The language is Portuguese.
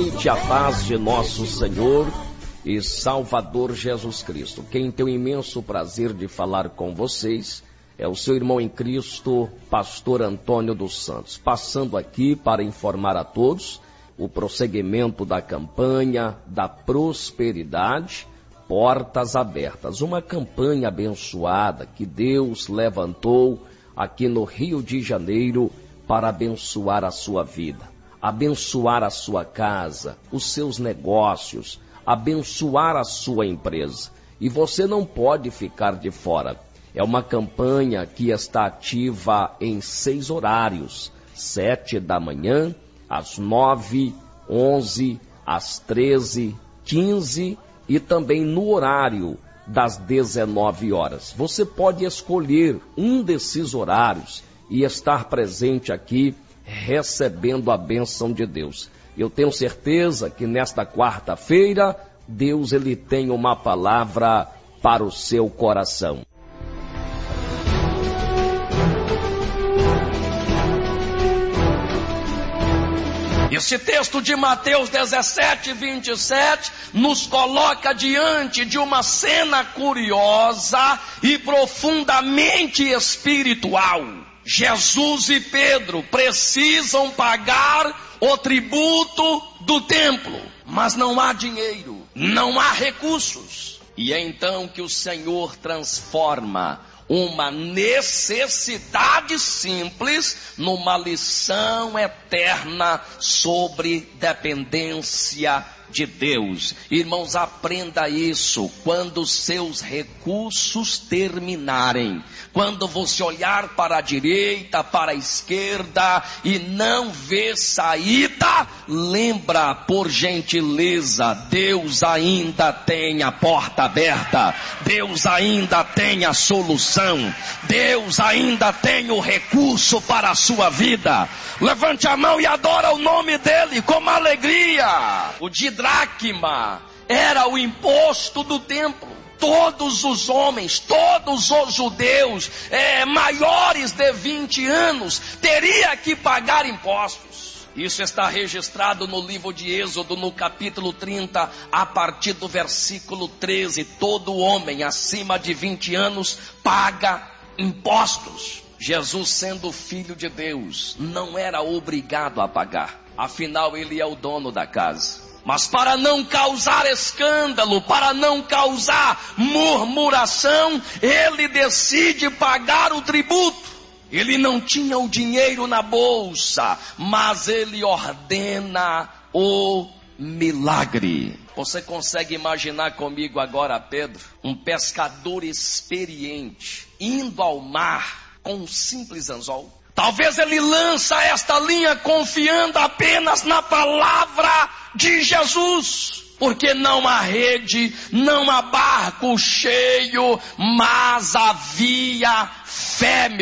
noite, a paz de nosso Senhor e Salvador Jesus Cristo. Quem tem o imenso prazer de falar com vocês é o seu irmão em Cristo, pastor Antônio dos Santos, passando aqui para informar a todos o prosseguimento da campanha da prosperidade, Portas Abertas, uma campanha abençoada que Deus levantou aqui no Rio de Janeiro para abençoar a sua vida, abençoar a sua casa, os seus negócios, abençoar a sua empresa. E você não pode ficar de fora. É uma campanha que está ativa em 6 horários, 7 da manhã, às 9, 11, às 13, 15 e também no horário das 19 horas. Você pode escolher um desses horários e estar presente aqui recebendo a bênção de Deus. Eu tenho certeza que nesta quarta-feira, Deus ele tem uma palavra para o seu coração. Esse texto de Mateus 17, 27 nos coloca diante de uma cena curiosa e profundamente espiritual. Jesus e Pedro precisam pagar o tributo do templo, mas não há dinheiro, não há recursos. E é então que o Senhor transforma uma necessidade simples numa lição eterna sobre dependência de Deus. Irmãos, aprenda isso. Quando os seus recursos terminarem, quando você olhar para a direita, para a esquerda e não ver saída, lembra, por gentileza, Deus ainda tem a porta aberta, Deus ainda tem a solução, Deus ainda tem o recurso para a sua vida. Levante a mão e adora o nome dele com alegria. O dracma era o imposto do templo. Todos os homens, todos os judeus maiores de 20 anos teriam que pagar impostos. Isso está registrado no livro de Êxodo, no capítulo 30, a partir do versículo 13. Todo homem acima de 20 anos paga impostos. Jesus, sendo filho de Deus, não era obrigado a pagar. Afinal, ele é o dono da casa. Mas para não causar escândalo, para não causar murmuração, ele decide pagar o tributo. Ele não tinha o dinheiro na bolsa, mas ele ordena o milagre. Você consegue imaginar comigo agora, Pedro, um pescador experiente, indo ao mar com um simples anzol? Talvez ele lança esta linha confiando apenas na palavra de Jesus, porque não há rede, não há barco cheio, mas havia fé,